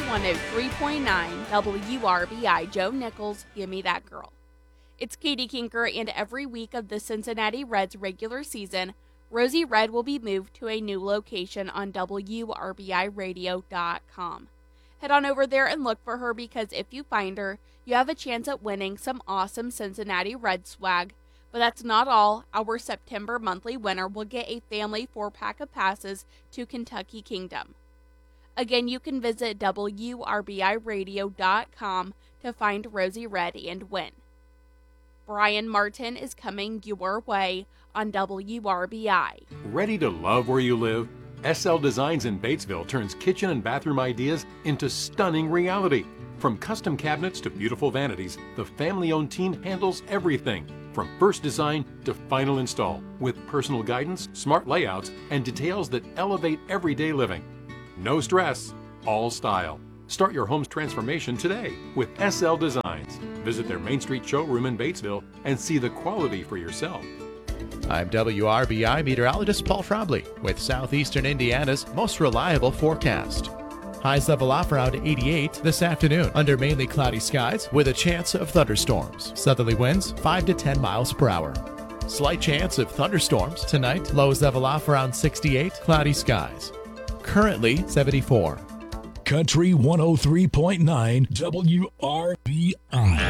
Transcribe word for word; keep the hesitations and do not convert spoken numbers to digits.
one oh three point nine W R B I. Joe Nichols, Gimme That Girl. It's Katie Kinker, and every week of the Cincinnati Reds regular season, Rosie Red will be moved to a new location on W R B I radio dot com. Head on over there and look for her, because if you find her, you have a chance at winning some awesome Cincinnati Red swag. But that's not all. Our September monthly winner will get a family four-pack of passes to Kentucky Kingdom. Again, you can visit W R B I radio dot com to find Rosie Red and win. Brian Martin is coming your way on W R B I. Ready to love where you live? S L Designs in Batesville turns kitchen and bathroom ideas into stunning reality. From custom cabinets to beautiful vanities, the family-owned team handles everything, from first design to final install, with personal guidance, smart layouts, and details that elevate everyday living. No stress, all style. Start your home's transformation today with S L Designs. Visit their Main Street showroom in Batesville and see the quality for yourself. I'm W R B I meteorologist Paul Frobley with Southeastern Indiana's most reliable forecast. Highs level off around eighty-eight this afternoon under mainly cloudy skies with a chance of thunderstorms. Southerly winds five to ten miles per hour. Slight chance of thunderstorms tonight. Lows level off around sixty-eight, cloudy skies. Currently seventy-four. Country one oh three point nine W R B I.